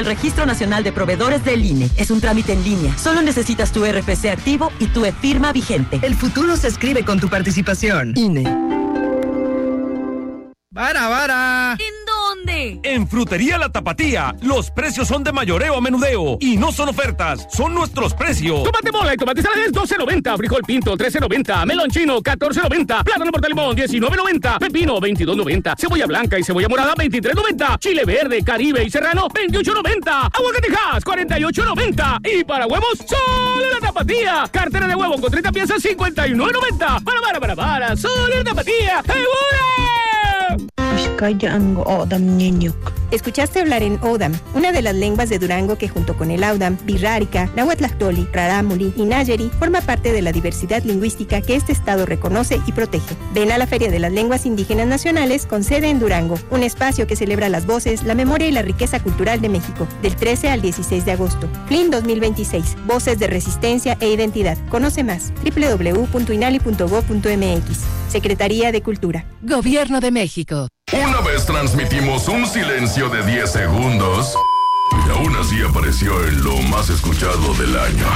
el Registro Nacional de Proveedores del INE. Es un trámite en línea. Solo necesitas tu RFC activo y tu e-firma vigente. El futuro se escribe con tu participación. INE. ¡Vara! ¿En dónde? En Frutería La Tapatía, los precios son de mayoreo a menudeo y no son ofertas, son nuestros precios. Tomate bola y tomate saladet 12.90, frijol pinto 13.90, melón chino 14.90, plátano portalimón 19.90, pepino 22.90, cebolla blanca y cebolla morada 23.90, chile verde, caribe y serrano 28.90, aguacatejas 48.90 y para huevos solo La Tapatía. Cartera de huevo con 30 piezas 59.90. Para, solo La Tapatía. ¡Segura! Escuchaste hablar en Odam, una de las lenguas de Durango que junto con el Audam, Birrárica, Nahuatlactoli, Rarámuri y Nayeri forma parte de la diversidad lingüística que este estado reconoce y protege. Ven a la Feria de las Lenguas Indígenas Nacionales con sede en Durango, un espacio que celebra las voces, la memoria y la riqueza cultural de México, del 13 al 16 de agosto. FLIN 2026, Voces de Resistencia e Identidad. Conoce más, www.inali.gov.mx. Secretaría de Cultura. Gobierno de México. Una vez transmitimos un silencio de 10 segundos y aún así apareció en lo más escuchado del año.